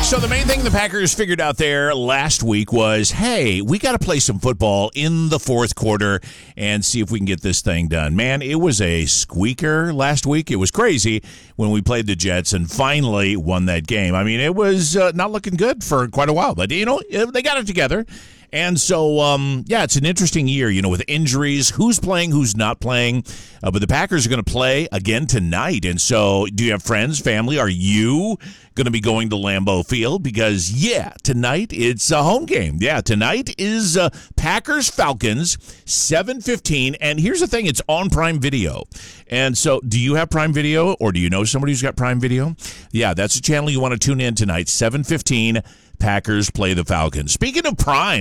So the main thing the Packers figured out there last week was, hey, we got to play some football in the fourth quarter and see if we can get this thing done. Man, it was a squeaker last week. It was crazy when we played the Jets and finally won that game. I mean, it was not looking good for quite a while, but, you know, they got it together. And so, it's an interesting year, you know, with injuries, who's playing, who's not playing. But the Packers are going to play again tonight. And so do you have friends, family? Are you going to be going to Lambeau Field? Because, tonight it's a home game. Yeah, tonight is Packers-Falcons, 7:15. And here's the thing, it's on Prime Video. And so do you have Prime Video or do you know somebody who's got Prime Video? Yeah, that's a channel you want to tune in tonight, 7:15. Packers play the Falcons. Speaking of Prime,